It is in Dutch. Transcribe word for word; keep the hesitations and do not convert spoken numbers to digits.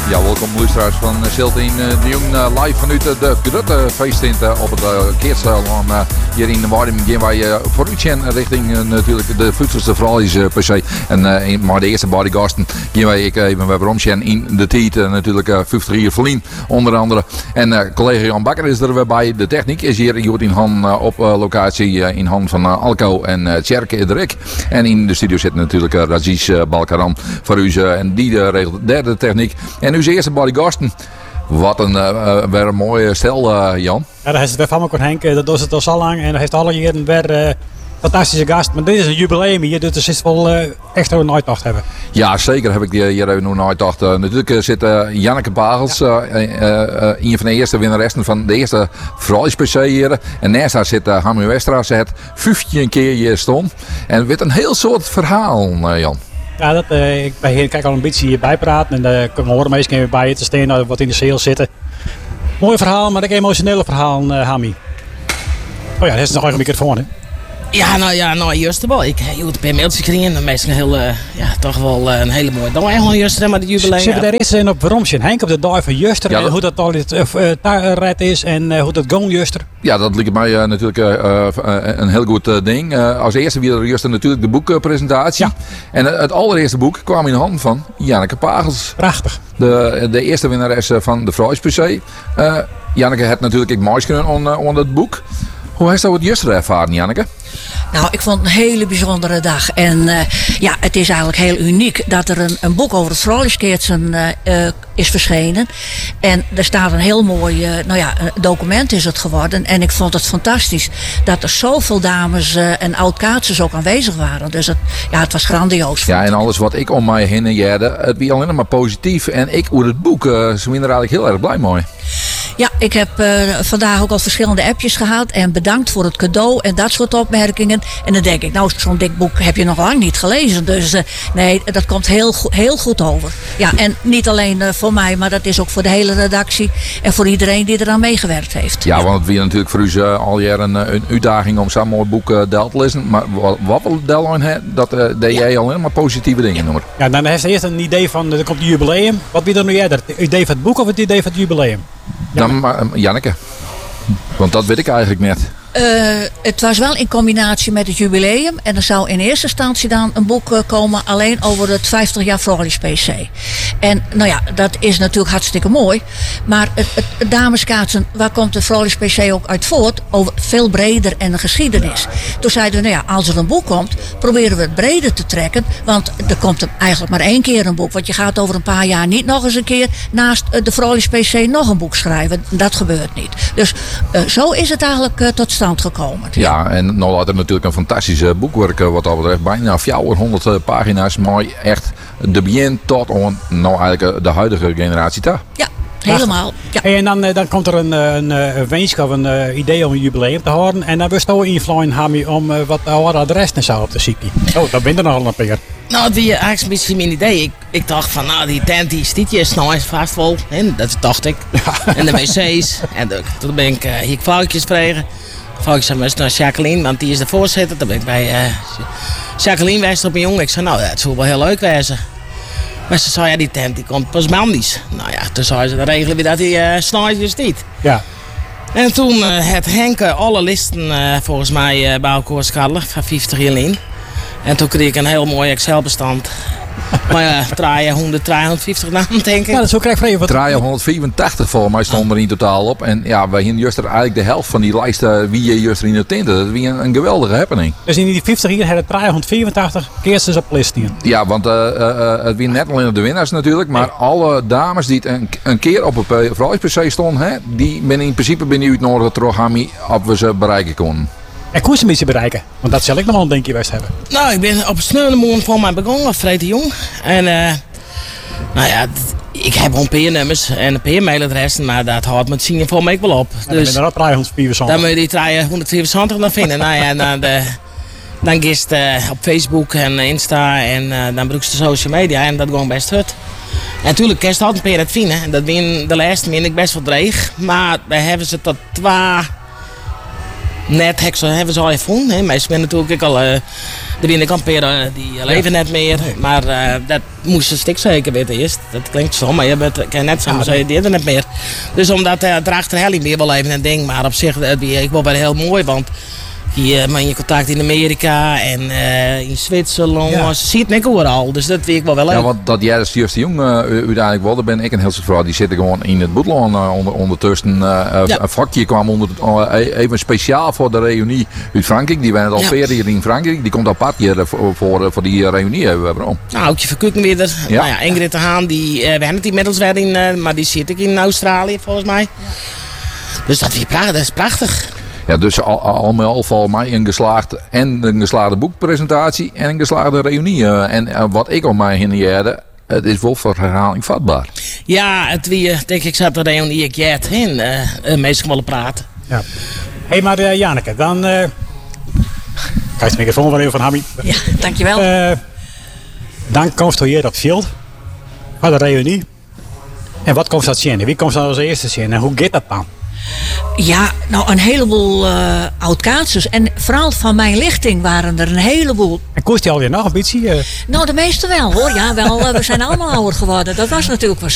Ja, welkom luisteraars van Zilt in de Jong uh, live vanuit de grote feesttent uh, op het uh, Keertslaan uh, hier in de Waardem. Gaan wij uh, vooruit gaan richting uh, natuurlijk de voedselste vrouwtjes uh, per se. En uh, maar de eerste bodygasten gaan wij ik, even weer omgaan in de tijd. Uh, natuurlijk uh, vijftig jaar Verlien onder andere. En uh, collega Jan Bakker is er weer bij. De techniek is hier goed in hand uh, op uh, locatie uh, in hand van uh, Alco en uh, Tjerke de Rik. En in de studio zit natuurlijk uh, Raziz uh, Balkaran voor u uh, en die uh, regelt de derde techniek. En uw eerste bodygasten. Wat een, uh, weer een mooie stel, uh, Jan. Ja, daar is het weer van me kon Henk. Dat doet het al zo lang en dat heeft alle jaren weer uh, fantastische gast. Maar dit is een jubileum hier, dus er zit wel uh, echt een uitdacht hebben. Ja, zeker heb ik die hier even nog uitdacht. Uh, natuurlijk uh, zit uh, Janneke Pagels, ja. uh, uh, uh, een van de eerste winnaressen van de eerste vrouwspc hier. En naast haar zit uh, Hamie Westra. Ze heeft vijftien keer hier stond. En het werd een heel soort verhaal, uh, Jan. Ja, dat, uh, ik ben hier kijk al een beetje hierbij praten en dan uh, kunnen we horen meestal weer bij je te staan, uh, wat in de sales zitten. Mooi verhaal, maar ook een emotionele verhaal, uh, Hami. Oh ja, dat is nog een microfoon, hè? Ja, nou ja, nou juist wel. Ik heb een mailtje gekregen en meestal heel, uh, ja, toch wel uh, een hele mooie dag. Eigenlijk juist met het jubileum. Zullen we daar eerst in op waarom zijn Henk op de dag van Juster ja, en hoe dat al dit uh, red is en uh, hoe dat gewoon Juster? Ja, dat lijkt mij uh, natuurlijk uh, uh, een heel goed uh, ding. Uh, als eerste weer er Juster natuurlijk de boekpresentatie. Ja. En uh, het allereerste boek kwam in de hand van Janneke Pagels. Prachtig. De, de eerste winnares van de Vrouwspc. Uh, Janneke had natuurlijk ik moois kunnen onder uh, het boek. Hoe heeft dat het Juster ervaren, Janneke? Nou, ik vond het een hele bijzondere dag. En uh, ja, het is eigenlijk heel uniek dat er een, een boek over het vrouwenskeertsen uh, uh, is verschenen. En er staat een heel mooi uh, nou ja, document is het geworden. En ik vond het fantastisch dat er zoveel dames uh, en oud-kaatsers ook aanwezig waren. Dus het, ja, het was grandioos. Ja, en alles wat ik om mij heen jerde, het was alleen maar positief. En ik hoe het boek, uh, ze zijn er eigenlijk heel erg blij mee. Ja, ik heb uh, vandaag ook al verschillende appjes gehad. En bedankt voor het cadeau en dat soort opmerkingen. En dan denk ik, nou, zo'n dik boek heb je nog lang niet gelezen. Dus uh, nee, dat komt heel, heel goed over. Ja, en niet alleen uh, voor mij, maar dat is ook voor de hele redactie. En voor iedereen die eraan meegewerkt heeft. Ja, ja. Want het was natuurlijk voor u uh, al jaren een, een uitdaging om zo'n mooi boek uh, deel te lezen. Maar wat, wat wil deel aan dat uh, deed ja. jij al helemaal positieve dingen noemen. Ja, dan heeft hij eerst een idee van, er komt een jubileum. Wat wie dan nu jij? Het idee van het boek of het idee van het jubileum? Dan maar uh, Janneke. Want dat weet ik eigenlijk net. Uh, het was wel in combinatie met het jubileum. En er zou in eerste instantie dan een boek uh, komen alleen over het vijftig jaar Vrouwelijks P C. En nou ja, dat is natuurlijk hartstikke mooi. Maar het, het, het dameskaatsen, waar komt de Vrouwelijks P C ook uit voort? Over veel breder en een geschiedenis. Toen zeiden we, nou ja, als er een boek komt, proberen we het breder te trekken. Want er komt er eigenlijk maar één keer een boek. Want je gaat over een paar jaar niet nog eens een keer naast de Vrouwelijks P C nog een boek schrijven. Dat gebeurt niet. Dus uh, zo is het eigenlijk uh, tot stand gekomen. Ja, en nou had er natuurlijk een fantastische boekwerk wat dat betreft. Bijna vierhonderd uh, pagina's. Mooi, echt de begin tot on, nou eigenlijk de huidige generatie daar. Ja. Helemaal. Ja. Hey, en dan, dan komt er een, een, een wensje of een uh, idee om een jubileum te houden. En dan wist je invloed Hami om uh, wat oude adres en zo op te zieken. Oh, dat ben er nogal een paar. Nou, die uh, eigenlijk een beetje mijn idee. Ik, ik dacht van, nou, die tent die stiet je nou vast wel. En dat dacht ik. Ja. En de wc's. En de, toen ben ik uh, hier vrouwtjes vregen. Vrouwtjes naar Jacqueline, want die is de voorzitter. Toen ben ik bij uh, Jacqueline wijst op mijn jongen. Ik zei, nou, dat zou wel heel leuk wezen. Maar ze zei, ja, die tent die komt pas maandags. Nou ja, toen zei ze, dan regelen we dat die uh, snijtjes niet. Ja. En toen uh, het Henke alle listen uh, volgens mij uh, bij elkaar scharrelen van vijftig jaar in. En toen kreeg ik een heel mooi Excel-bestand. Maar ja, draaien honderd, driehonderdvijftig namen, denk ik. Ja, dat is ook krijg je wat. driehonderdvierentachtig volgens mij stonden er in totaal op. En ja, wij hebben juist er eigenlijk de helft van die lijst uh, wie je juist in de tent. Dat was een, een geweldige happening. Dus in die vijftig hier hebben driehonderdvierentachtig keer op list hier. Ja, want uh, uh, het wie net alleen de winnaars natuurlijk. Maar nee. Alle dames die het een, een keer op een vrouwspc stonden, hè, die ben in principe benieuwd naar het Trogami op we ze bereiken konden. En koers een beetje bereiken, want dat zal ik nog wel een denkje best hebben. Nou, ik ben op een snelle moon van mij begonnen, Freek de Jong. En uh, nou ja, ik heb gewoon peernummers en peermailadressen, maar dat houdt met zien voor mij wel op. Ja, dus dan ben je er ook driehonderdvierenzontig. Dan moet je die driehonderdvierenzontig dan vinden. Nou ja, dan, de, dan gist uh, op Facebook en Insta en uh, dan broekst de social media en dat gewoon best goed. En natuurlijk kerst had een peer het vinden. En dat ben de laatste min ik best wel dreig, maar we hebben ze tot twee. net heksen hebben ze al gevonden. Meestal ben natuurlijk ook al... Uh, de winterkamperen die leven ja. net meer. Nee. Maar uh, dat moest een stuk zeker weten eerst. Dat klinkt zo, maar je bent, kan net zo ja, zeggen, die hebben net meer. Dus omdat uh, draagt er helemaal meer wel even een ding. Maar op zich, uh, die, ik vond wel heel mooi, want je uh, je contact in Amerika en uh, in Zwitserland. Ja. Ze ziet het niet overal, dus dat weet ik wel wel even. Ja, want dat jij als juist jong uh, uiteindelijk wel, ben ik een heel soort vrouw. Die zitten gewoon in het boetland uh, onder, ondertussen. Uh, ja. Een vakje kwam onder, uh, even speciaal voor de reunie uit Frankrijk. Die waren al ja. veertig jaar in Frankrijk. Die komt apart hier voor, voor, voor die reunie. Uh, nou, Houtje Verkuken weer. Ja. Nou ja, Ingrid de Haan, die, uh, we hebben het inmiddels weer in, uh, maar die zit ik in Australië volgens mij. Ja. Dus dat, weer prachtig, dat is prachtig. Ja, dus al, allemaal valt mij een geslaagd en een geslaagde boekpresentatie en een geslaagde reunie. Uh, en uh, wat ik op mij hinneerde, het is wel voor herhaling vatbaar. Ja, het wie, denk ik, zat de reunie ik jet in. Uh, uh, meestal willen praten. Ja. Hé, hey, maar uh, Janneke, dan... Uh... Krijg je de microfoon wel even van Hammy. Ja, dankjewel. Uh, dan komt je hier op het veld. Van de reunie. En wat komt dat zien? Wie komt dat als eerste zien? En hoe gaat dat dan? Ja, nou een heleboel uh, oud-kaatsers. En vooral van mijn lichting waren er een heleboel. En koest je alweer nog een beetje? Uh... Nou, de meeste wel hoor. Ja, wel, uh, we zijn allemaal ouder geworden. Dat was natuurlijk wel